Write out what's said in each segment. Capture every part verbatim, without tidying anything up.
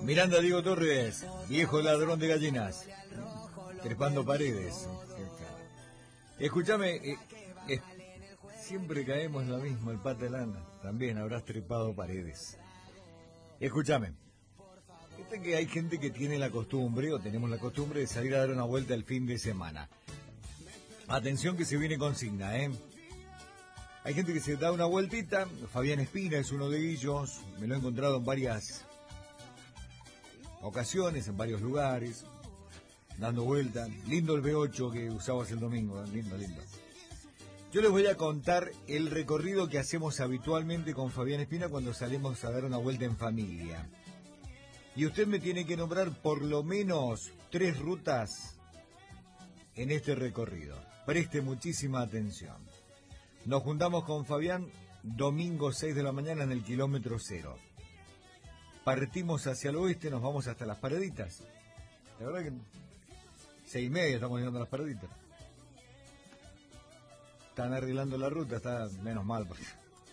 Miranda Diego Torres, viejo ladrón de gallinas, trepando paredes. Escúchame, eh, eh, siempre caemos en lo mismo, el pata de lana, también habrás trepado paredes. Escúchame, viste que hay gente que tiene la costumbre, o tenemos la costumbre, de salir a dar una vuelta el fin de semana. Atención que se viene consigna, ¿eh? Hay gente que se da una vueltita. Fabián Espina es uno de ellos. Me lo he encontrado en varias ocasiones, en varios lugares, dando vuelta. Lindo el B ocho que usabas el domingo, ¿eh? Lindo, lindo. Yo les voy a contar el recorrido que hacemos habitualmente con Fabián Espina cuando salimos a dar una vuelta en familia. Y usted me tiene que nombrar por lo menos tres rutas en este recorrido. Preste muchísima atención. Nos juntamos con Fabián domingo seis de la mañana en el kilómetro cero. Partimos hacia el oeste, nos vamos hasta Las Paraditas. La verdad que seis y media estamos llegando a Las Paraditas. Están arreglando la ruta, está menos mal. Porque...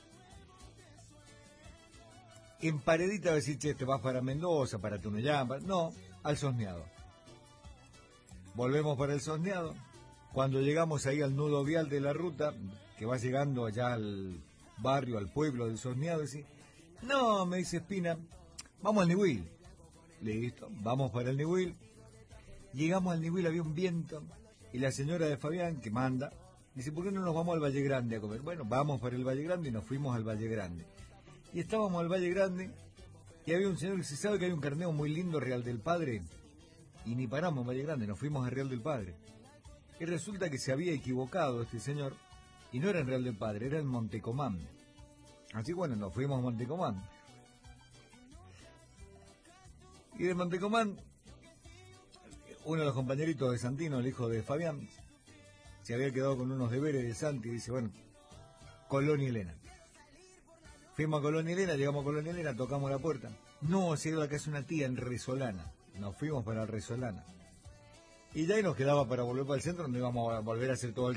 En Paredita decir, che, te vas para Mendoza, para Tunuyán, para... no, al Sosneado. Volvemos para el Sosneado. Cuando llegamos ahí al nudo vial de la ruta, que va llegando allá al barrio, al pueblo del Sosneado, dice, no, me dice Espina, vamos al Niwil. Listo, vamos para el Niwil. Llegamos al Niwil, había un viento, y la señora de Fabián, que manda, dice, ¿por qué no nos vamos al Valle Grande a comer? Bueno, vamos para el Valle Grande y nos fuimos al Valle Grande. Y estábamos al Valle Grande, y había un señor que se sabe que hay un carneo muy lindo, Real del Padre, y ni paramos en Valle Grande, nos fuimos a Real del Padre. Y resulta que se había equivocado este señor, y no era en Real del Padre, era en Montecomán. Así bueno, nos fuimos a Montecomán. Y de Montecomán, uno de los compañeritos de Santino, el hijo de Fabián, se había quedado con unos deberes de Santi, y dice, bueno, Colón y Elena. Fuimos a Colón y Elena, llegamos a Colón y Elena, tocamos la puerta. No, se iba a la casa una tía en Resolana. Nos fuimos para Resolana. Y ya ahí nos quedaba para volver para el centro, donde íbamos a volver a hacer todo el